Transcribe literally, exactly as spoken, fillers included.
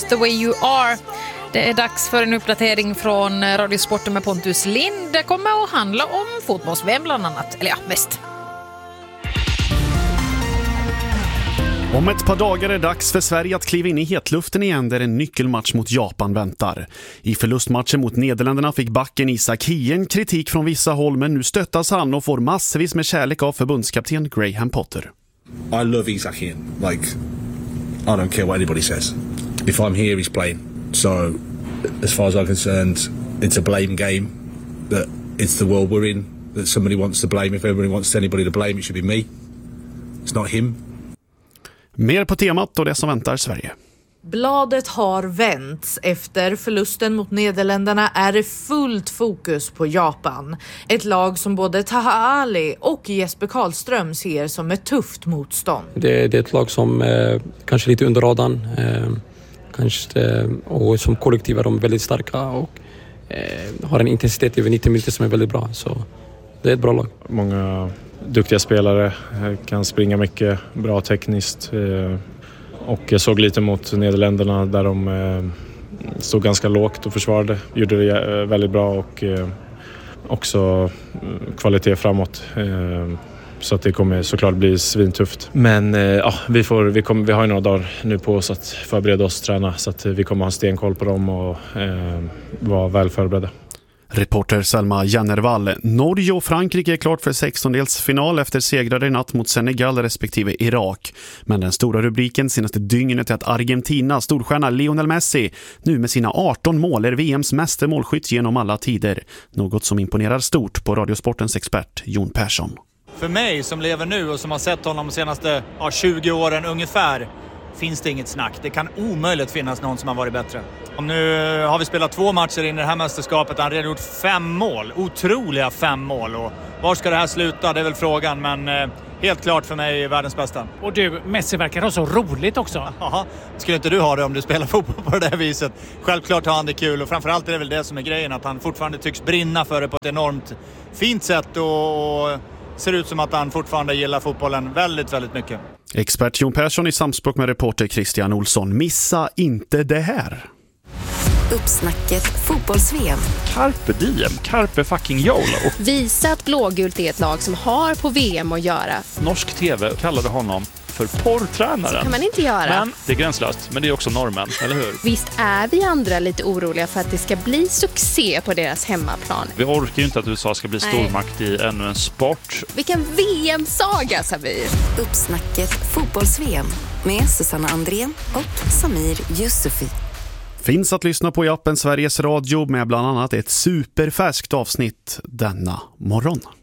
Just the way you are. Det är dags för en uppdatering från Radiosporten med Pontus Lind. Det kommer att handla om fotbolls-V M bland annat. Eller ja, mest. Om ett par dagar är det dags för Sverige att kliva in i hetluften igen där en nyckelmatch mot Japan väntar. I förlustmatchen mot Nederländerna fick backen Isak Hien kritik från vissa håll, men nu stöttas han och får massvis med kärlek av förbundskapten Graham Potter. I love Isak Hien. Like, I don't care what anybody says. If I'm here, he's playing. So, as far as I'm concerned, it's a blame game. That it's the world we're in. That somebody wants to blame. If everybody wants anybody to blame, it should be me. It's not him. Mer på temat och det som väntar Sverige. Bladet har vänts. Efter förlusten mot Nederländerna är det fullt fokus på Japan. Ett lag som både Taha Ali och Jesper Karlström ser som ett tufft motstånd. Det, det är ett lag som eh, kanske lite under radarn. Eh, kanske, eh, och som kollektiv är de väldigt starka och eh, har en intensitet över nittio minuter som är väldigt bra. Så det är ett bra lag. Många duktiga spelare, kan springa mycket, bra tekniskt. Och jag såg lite mot Nederländerna där de stod ganska lågt och försvarade. Gjorde det väldigt bra och också kvalitet framåt. Så att det kommer såklart bli svintufft. Men ja, vi, får, vi, kommer, vi har ju några dagar nu på oss att förbereda oss och träna. Så att vi kommer ha en stenkoll på dem och eh, vara väl förberedda. Reporter Selma Jennervall. Norge och Frankrike är klart för sextondelsfinal efter segrar i natt mot Senegal respektive Irak. Men den stora rubriken senaste dygnet är att Argentina storstjärna Lionel Messi nu med sina arton mål är V M:s meste målskytt genom alla tider. Något som imponerar stort på Radiosportens expert Jon Persson. För mig som lever nu och som har sett honom de senaste ja, tjugo åren ungefär finns det inget snack. Det kan omöjligt finnas någon som har varit bättre. Och nu har vi spelat två matcher in i det här mästerskapet. Han har redan gjort fem mål. Otroliga fem mål. Och var ska det här sluta? Det är väl frågan. Men eh, helt klart för mig världens bästa. Och du, Messi verkar ha så roligt också. Jaha, skulle inte du ha det om du spelar fotboll på det där viset? Självklart har han det kul. Och framförallt är det väl det som är grejen. Att han fortfarande tycks brinna för det på ett enormt fint sätt. Och ser ut som att han fortfarande gillar fotbollen väldigt, väldigt mycket. Expert Jon Persson i samspråk med reporter Christian Olsson. Missa inte det här. Uppsnacket fotbolls-V M. Carpe diem, carpe fucking YOLO. Visa att blågult är ett lag som har på V M att göra. Norsk tv kallade honom för porrtränaren. Så kan man inte göra. Men det är gränslöst, men det är också normen, eller hur? Visst är vi andra lite oroliga för att det ska bli succé på deras hemmaplan. Vi orkar ju inte att U S A ska bli stormakt Nej. i ännu en sport. Vilken V M-saga, Samir! Uppsnacket fotbolls-V M med Susanna Andrén och Samir Yusufi. Finns att lyssna på i appen Sveriges Radio med bland annat ett superfärskt avsnitt denna morgon.